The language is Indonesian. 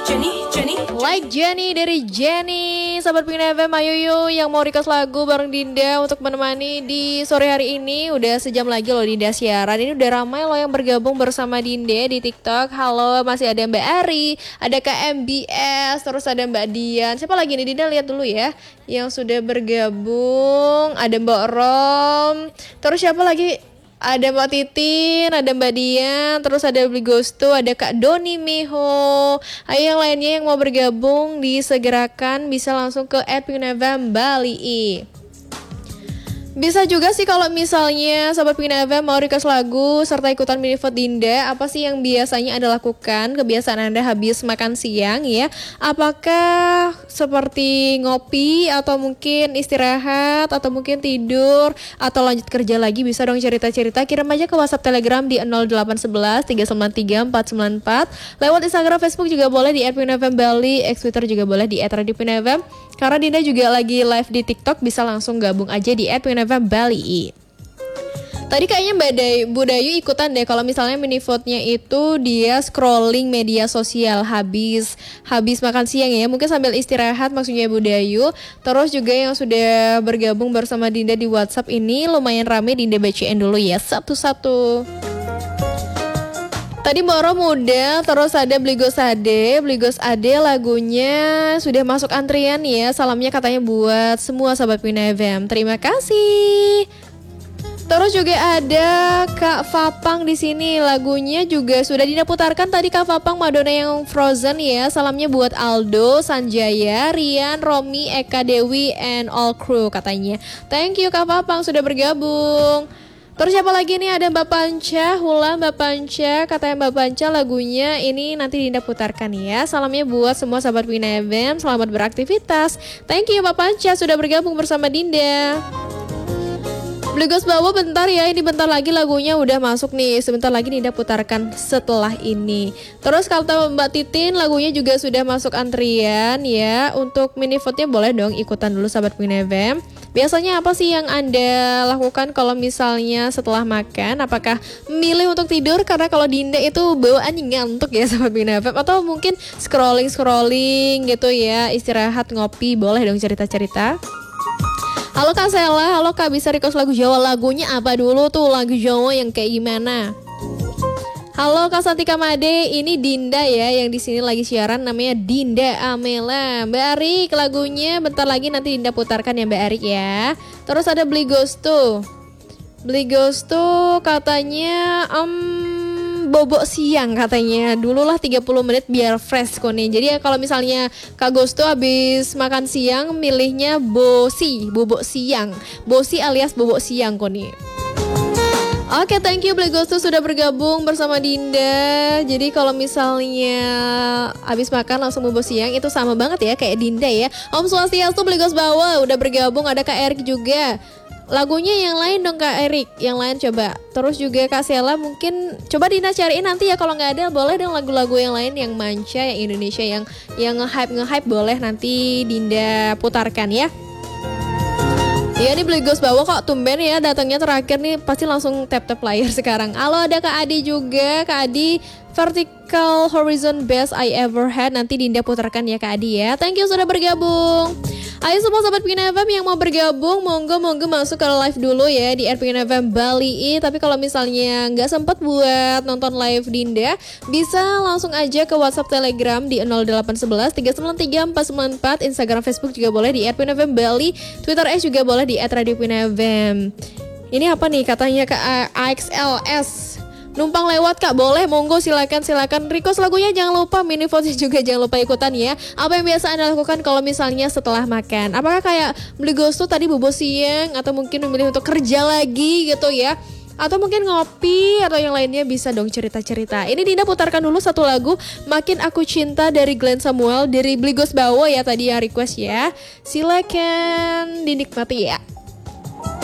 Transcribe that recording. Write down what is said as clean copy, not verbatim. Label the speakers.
Speaker 1: Like Jenny dari Jenny. Sahabat Pin FM, ayo yuk yang mau request lagu bareng Dinda untuk menemani di sore hari ini. Udah sejam lagi loh Dinda siaran. Ini udah ramai loh yang bergabung bersama Dinda di TikTok. Halo, masih ada Mbak Ari, ada Kak MBS, terus ada Mbak Dian. Siapa lagi nih, Dinda lihat dulu ya yang sudah bergabung. Ada Mbak Rom. Terus siapa lagi? Ada Mbak Titin, ada Mbak Dian, terus ada Bli Gusto, ada Kak Doni Miho. Ayo yang lainnya yang mau bergabung disegerakan bisa langsung ke @pinfm Bali. Bisa juga sih kalau misalnya Sobat Pin FM mau request lagu serta ikutan mini vote Dinda, apa sih yang biasanya Anda lakukan? Kebiasaan Anda habis makan siang ya? Apakah seperti ngopi atau mungkin istirahat atau mungkin tidur atau lanjut kerja lagi? Bisa dong cerita-cerita, kirim aja ke WhatsApp Telegram di 0811 393 494. Lewat Instagram, Facebook juga boleh di @pinfm Bali, Twitter juga boleh di @radiopinfm. Karena Dinda juga lagi live di TikTok, bisa langsung gabung aja di @pinfm Bali. Tadi kayaknya Bu Dayu ikutan deh kalau misalnya mini vote-nya itu dia scrolling media sosial habis makan siang ya. Mungkin sambil istirahat maksudnya Bu Dayu. Terus juga yang sudah bergabung bersama Dinda di WhatsApp ini lumayan rame, Dinda bacain dulu ya satu-satu. Tadi Moro Muda, terus ada Bligos Ade lagunya sudah masuk antrian ya. Salamnya katanya buat semua Sobat Pin FM. Terima kasih. Terus juga ada Kak Fapang di sini, lagunya juga sudah diputarkan tadi Kak Fapang, Madonna yang Frozen ya. Salamnya buat Aldo, Sanjaya, Rian, Romi, Eka Dewi, and all crew katanya. Thank you Kak Fapang sudah bergabung. Terus siapa lagi nih, ada Mbak Panca, Mbak Panca, katanya Mbak Panca lagunya ini nanti Dinda putarkan ya. Salamnya buat semua Sobat Pin FM, selamat beraktivitas. Thank you Mbak Panca sudah bergabung bersama Dinda. Bligos bawa bentar ya, ini bentar lagi lagunya udah masuk nih. Sebentar lagi Dinda putarkan setelah ini. Terus kalau Mbak Titin lagunya juga sudah masuk antrian ya. Untuk mini vote-nya boleh dong ikutan dulu Sobat Pin FM. Biasanya apa sih yang Anda lakukan kalau misalnya setelah makan? Apakah memilih untuk tidur? Karena kalau Dinda itu bawaannya ngantuk ya Sobat Pin FM. Atau mungkin scrolling gitu ya, istirahat ngopi, boleh dong cerita-cerita. Halo Kak Sela, halo Kak, bisa request lagu Jawa, lagunya apa dulu tuh, lagu Jawa yang kayak gimana? Halo Kak Santika Made, ini Dinda ya yang di sini lagi siaran, namanya Dinda Amela. Mbak Arik lagunya bentar lagi nanti Dinda putarkan ya Mbak Arik ya. Terus ada Bli Gusto katanya bobok siang katanya. Dululah 30 menit biar fresh kok nih. Jadi ya kalau misalnya Kak Gusto habis makan siang milihnya bobok siang. Bosi alias bobok siang kok nih. Oke, thank you Bli Gusto sudah bergabung bersama Dinda. Jadi kalau misalnya habis makan langsung bobok siang itu sama banget ya kayak Dinda ya. Om Swastiastu Bli Gusto bawa udah bergabung, ada Kak Erik juga. Lagunya yang lain dong Kak Erik, yang lain coba. Terus juga Kak Sela mungkin coba Dinda cariin nanti ya, kalau nggak ada boleh dong lagu-lagu yang lain yang manca, yang Indonesia yang nge-hype boleh nanti Dinda putarkan ya. Iya nih Bligos bawa kok tumben ya datangnya terakhir nih, pasti langsung tap layar sekarang. Halo ada Kak Adi juga, Kak Adi Vertical Horizon Best I Ever Had, nanti Dinda putarkan ya Kak Adi ya. Thank you sudah bergabung. Ayo semua Sobat Pin FM yang mau bergabung, monggo masuk ke live dulu ya di @pinfm Bali. Tapi kalau misalnya nggak sempat buat nonton live Dinda, bisa langsung aja ke WhatsApp Telegram di 0811 393 494. Instagram Facebook juga boleh di @pinfm Bali. Twitter juga boleh di @radiopinfm. Ini apa nih katanya ke AXLS. Numpang lewat Kak, boleh monggo silakan request lagunya, jangan lupa mini vote juga jangan lupa ikutan ya. Apa yang biasa Anda lakukan kalau misalnya setelah makan? Apakah kayak beli Gusto tadi bobo siang atau mungkin memilih untuk kerja lagi gitu ya? Atau mungkin ngopi atau yang lainnya, bisa dong cerita-cerita. Ini Dinda putarkan dulu satu lagu, Makin Aku Cinta dari Glenn Samuel dari Bligos Bawo ya tadi yang request ya. Silakan dinikmati ya.